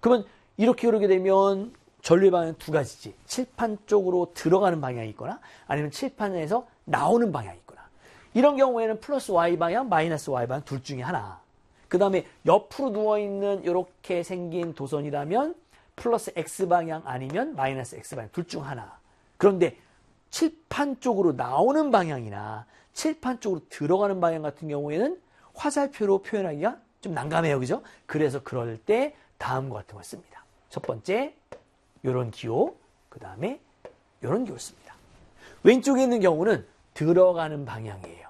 그러면 이렇게 흐르게 되면 전류의 방향은 두 가지지. 칠판 쪽으로 들어가는 방향이 있거나 아니면 칠판에서 나오는 방향이 있거나. 이런 경우에는 플러스 Y 방향, 마이너스 Y 방향 둘 중에 하나. 그 다음에 옆으로 누워있는 이렇게 생긴 도선이라면 플러스 X 방향 아니면 마이너스 X 방향 둘 중 하나. 그런데 칠판 쪽으로 나오는 방향이나 칠판 쪽으로 들어가는 방향 같은 경우에는 화살표로 표현하기가 좀 난감해요. 그죠? 그래서 그럴 때 다음과 같은 걸 씁니다. 첫 번째, 요런 기호, 그 다음에 요런 기호를 씁니다. 왼쪽에 있는 경우는 들어가는 방향이에요.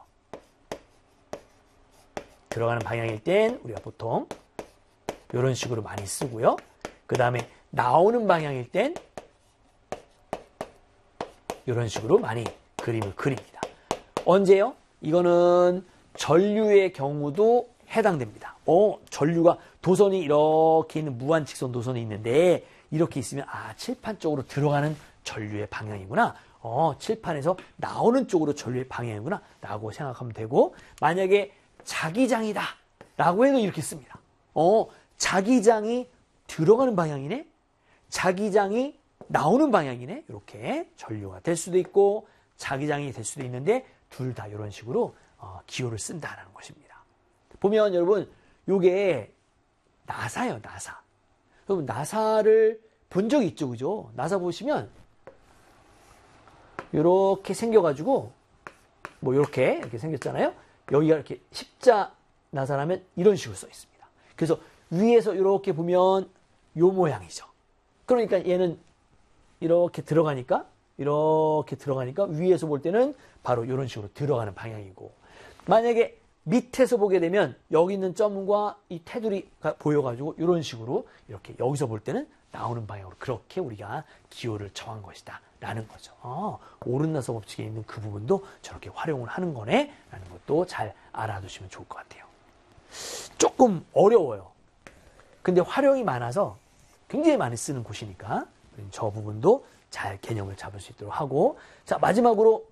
들어가는 방향일 땐 우리가 보통 요런 식으로 많이 쓰고요. 그 다음에 나오는 방향일 땐 이런 식으로 많이 그림을 그립니다. 언제요? 이거는 전류의 경우도 해당됩니다. 전류가 도선이 이렇게 있는 무한 직선 도선이 있는데 이렇게 있으면 칠판 쪽으로 들어가는 전류의 방향이구나. 칠판에서 나오는 쪽으로 전류의 방향이구나 라고 생각하면 되고, 만약에 자기장이다 라고 해도 이렇게 씁니다. 자기장이 들어가는 방향이네, 자기장이 나오는 방향이네. 이렇게 전류가 될 수도 있고 자기장이 될 수도 있는데 둘 다 이런 식으로 기호를 쓴다라는 것입니다. 보면 여러분 요게 나사예요. 나사. 여러분 나사를 본 적이 있죠. 그죠? 나사 보시면 이렇게 생겨가지고 뭐 이렇게 생겼잖아요. 여기가 이렇게 십자 나사라면 이런 식으로 써 있습니다. 그래서 위에서 이렇게 보면 요 모양이죠. 그러니까 얘는 이렇게 들어가니까 위에서 볼 때는 바로 이런 식으로 들어가는 방향이고, 만약에 밑에서 보게 되면 여기 있는 점과 이 테두리가 보여가지고 이런 식으로 이렇게 여기서 볼 때는 나오는 방향으로 그렇게 우리가 기호를 정한 것이다 라는 거죠. 오른나사 법칙에 있는 그 부분도 저렇게 활용을 하는 거네 라는 것도 잘 알아두시면 좋을 것 같아요. 조금 어려워요. 근데 활용이 많아서 굉장히 많이 쓰는 곳이니까 저 부분도 잘 개념을 잡을 수 있도록 하고, 자 마지막으로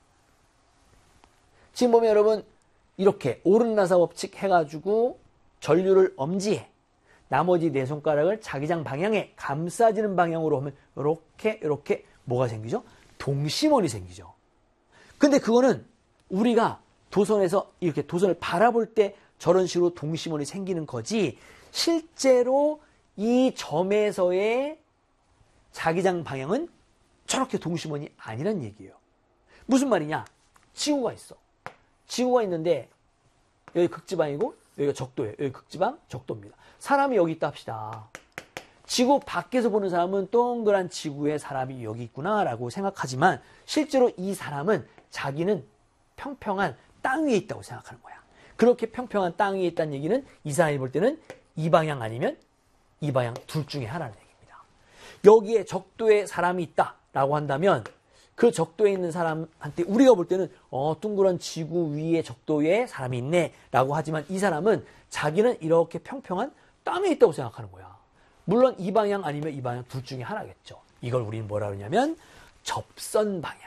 지금 보면 여러분 이렇게 오른나사 법칙 해가지고 전류를 엄지에 나머지 네 손가락을 자기장 방향에 감싸지는 방향으로 하면 이렇게 뭐가 생기죠? 동심원이 생기죠. 근데 그거는 우리가 도선에서 이렇게 도선을 바라볼 때 저런 식으로 동심원이 생기는 거지, 실제로 이 점에서의 자기장 방향은 저렇게 동심원이 아니란 얘기예요. 무슨 말이냐? 지구가 있어. 지구가 있는데 여기 극지방이고 여기가 적도예요. 여기 극지방, 적도입니다. 사람이 여기 있다 합시다. 지구 밖에서 보는 사람은 동그란 지구에 사람이 여기 있구나 라고 생각하지만 실제로 이 사람은 자기는 평평한 땅 위에 있다고 생각하는 거야. 그렇게 평평한 땅 위에 있다는 얘기는 이 사람이 볼 때는 이 방향 아니면 이 방향 둘 중에 하나라는 얘기입니다. 여기에 적도에 사람이 있다라고 한다면 그 적도에 있는 사람한테 우리가 볼 때는 둥그런 지구 위에 적도에 사람이 있네 라고 하지만 이 사람은 자기는 이렇게 평평한 땅에 있다고 생각하는 거야. 물론 이 방향 아니면 이 방향 둘 중에 하나겠죠. 이걸 우리는 뭐라 그러냐면 접선 방향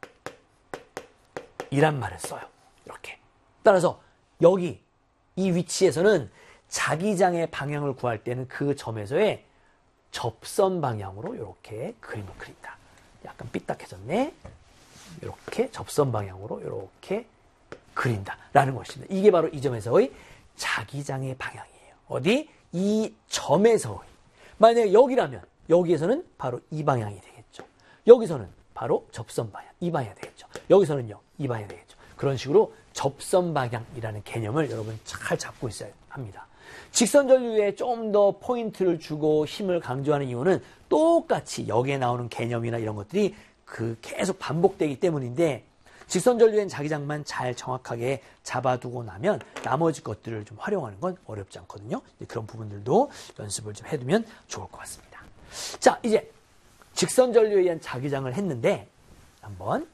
이란 말을 써요. 이렇게. 따라서 여기 이 위치에서는 자기장의 방향을 구할 때는 그 점에서의 접선 방향으로 이렇게 그림을 그린다. 약간 삐딱해졌네. 이렇게 접선 방향으로 이렇게 그린다라는 것입니다. 이게 바로 이 점에서의 자기장의 방향이에요. 어디? 이 점에서의. 만약에 여기라면 여기에서는 바로 이 방향이 되겠죠. 여기서는 바로 접선 방향, 이 방향이 되겠죠. 여기서는요, 이 방향이 되겠죠. 그런 식으로 접선 방향이라는 개념을 여러분 잘 잡고 있어야 합니다. 직선 전류에 좀 더 포인트를 주고 힘을 강조하는 이유는 똑같이 여기에 나오는 개념이나 이런 것들이 계속 반복되기 때문인데, 직선 전류엔 자기장만 잘 정확하게 잡아두고 나면 나머지 것들을 좀 활용하는 건 어렵지 않거든요. 그런 부분들도 연습을 좀 해두면 좋을 것 같습니다. 자, 이제 직선 전류에 의한 자기장을 했는데 한번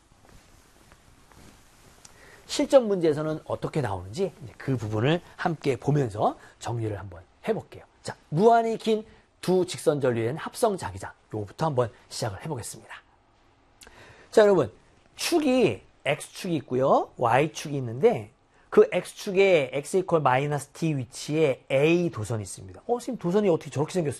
실전 문제에서는 어떻게 나오는지 그 부분을 함께 보면서 정리를 한번 해볼게요. 자, 무한히 긴 두 직선 전류엔 합성 자기장, 요거부터 한번 시작을 해보겠습니다. 자, 여러분, 축이 X축이 있고요, Y축이 있는데 그 X축에 X = -T 위치에 A 도선이 있습니다. 선생님 도선이 어떻게 저렇게 생겼어요?